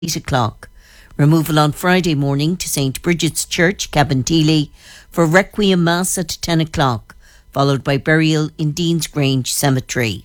8 o'clock. Removal on Friday morning to St. Bridget's Church, Cabinteely, for Requiem Mass at 10 o'clock, followed by burial in Dean's Grange Cemetery.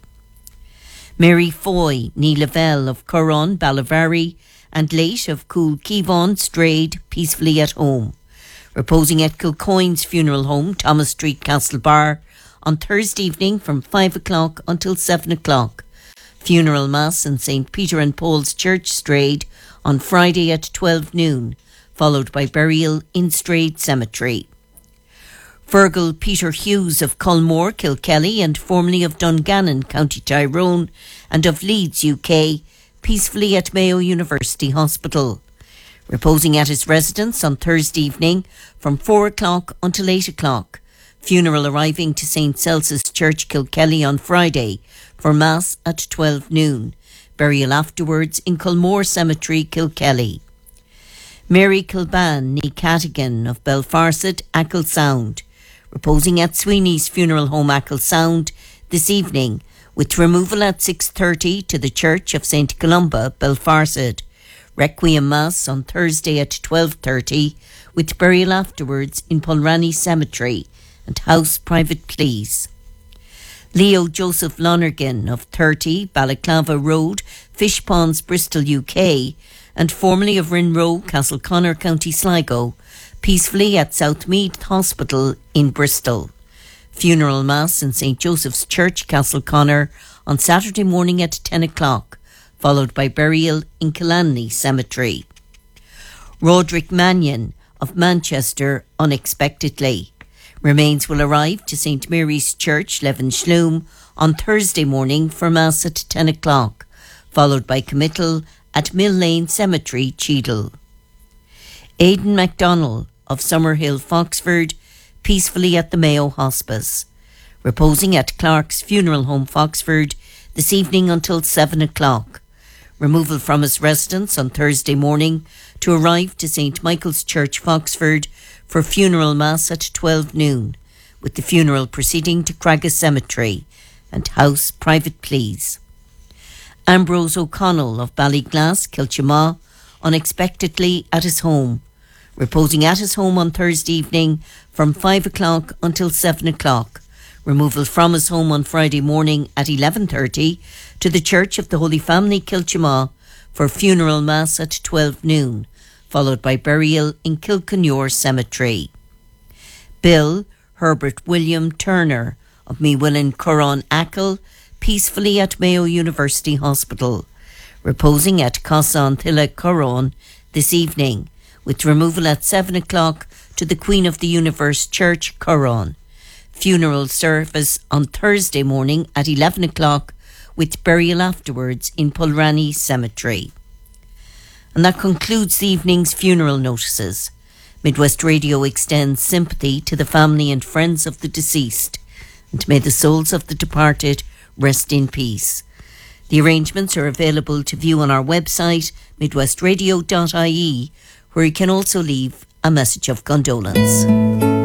Mary Foy, ní Lavelle of Curran, Ballavary, and late of Cool Kevon strayed peacefully at home, reposing at Kilcoyne's funeral home, Thomas Street, Castlebar, on Thursday evening from 5 o'clock until 7 o'clock. Funeral Mass in St. Peter and Paul's Church, Strayed, on Friday at 12 noon, followed by burial in Strayed Cemetery. Fergal Peter Hughes of Culmore, Kilkelly, and formerly of Dungannon, County Tyrone, and of Leeds, UK, peacefully at Mayo University Hospital. Reposing at his residence on Thursday evening from 4 o'clock until 8 o'clock. Funeral arriving to St. Celsus Church, Kilkelly on Friday for Mass at 12 noon. Burial afterwards in Culmore Cemetery, Kilkelly. Mary Kilban, ní Cadigan of Belfarset, Achill Sound, reposing at Sweeney's Funeral Home, Achill Sound, this evening, with removal at 6:30 to the Church of St. Columba, Belfarset. Requiem Mass on Thursday at 12:30, with burial afterwards in Pulranny Cemetery and house private pleas. Leo Joseph Lonergan of 30 Balaclava Road, Fish Ponds, Bristol, UK, and formerly of Rinroe, Castleconnor, County Sligo, peacefully at Southmead Hospital in Bristol. Funeral Mass in St. Joseph's Church, Castleconnor, on Saturday morning at 10 o'clock, followed by burial in Killanley Cemetery. Roderick Mannion of Manchester, unexpectedly. Remains will arrive to St. Mary's Church, Levenshulme, on Thursday morning for Mass at 10 o'clock, followed by committal at Mill Lane Cemetery, Cheadle. Aidan MacDonald of Summerhill, Foxford, peacefully at the Mayo Hospice. Reposing at Clark's Funeral Home, Foxford, this evening until 7 o'clock. Removal from his residence on Thursday morning to arrive to St. Michael's Church, Foxford, for funeral mass at 12 noon, with the funeral proceeding to Cragga Cemetery and house private pleas. Ambrose O'Connell of Ballyglass, Kilchima, unexpectedly at his home, reposing at his home on Thursday evening from 5 o'clock until 7 o'clock. Removal from his home on Friday morning at 11:30 to the Church of the Holy Family, Kilchima, for funeral mass at 12 noon, followed by burial in Kilconure Cemetery. Bill Herbert William Turner of Mewillan, Curran, Achill, peacefully at Mayo University Hospital, reposing at Cossan Thilla, Curran, this evening, with removal at 7 o'clock to the Queen of the Universe Church, Curran. Funeral service on Thursday morning at 11 o'clock, with burial afterwards in Pulranny Cemetery. And that concludes the evening's funeral notices. Midwest Radio extends sympathy to the family and friends of the deceased, and may the souls of the departed rest in peace. The arrangements are available to view on our website, midwestradio.ie, where you can also leave a message of condolence.